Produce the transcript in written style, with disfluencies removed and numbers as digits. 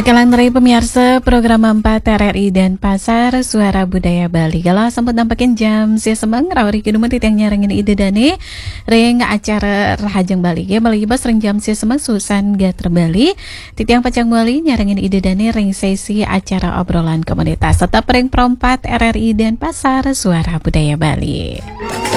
Bakalan dari pemirsa program 4 RRI dan Pasar Suara Budaya Bali. Kalau sempat nampakin jam si semang rawari kidumut yang nyarangin ide dane ring acara Rahajeng Bali. Ya Bali bas ring jam si semang Susan Gatra Bali. Titiang Pacang Bali nyarangin ide dane ring sesi acara obrolan komunitas. Tetap ring perempat RRI dan Pasar Suara Budaya Bali.